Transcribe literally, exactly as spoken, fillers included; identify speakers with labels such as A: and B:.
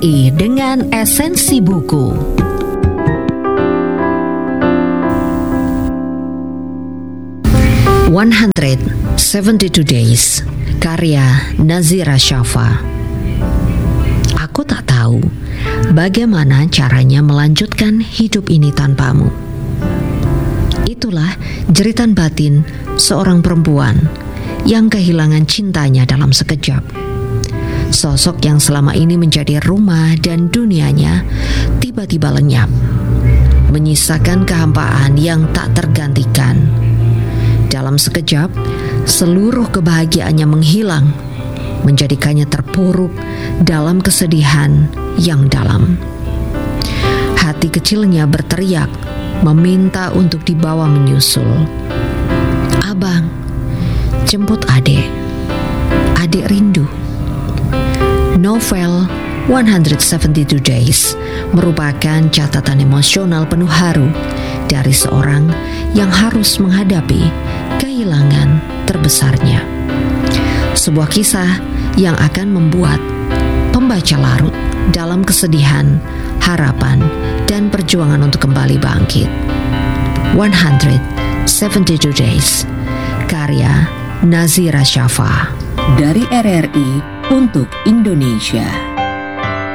A: I dengan esensi buku. one hundred seventy-two Days, karya Nazira Shafa. Aku tak tahu bagaimana caranya melanjutkan hidup ini tanpamu. Itulah jeritan batin seorang perempuan yang kehilangan cintanya dalam sekejap. Sosok yang selama ini menjadi rumah dan dunianya tiba-tiba lenyap, menyisakan kehampaan yang tak tergantikan. Dalam sekejap, seluruh kebahagiaannya menghilang, menjadikannya terpuruk dalam kesedihan yang dalam. Hati kecilnya berteriak, meminta untuk dibawa menyusul. Abang, jemput adik. Adik rindu. Novel one hundred seventy-two Days merupakan catatan emosional penuh haru dari seorang yang harus menghadapi kehilangan terbesarnya. Sebuah kisah yang akan membuat pembaca larut dalam kesedihan, harapan, dan perjuangan untuk kembali bangkit. one hundred seventy-two Days, karya Nazira Shafa.
B: Dari R R I untuk Indonesia.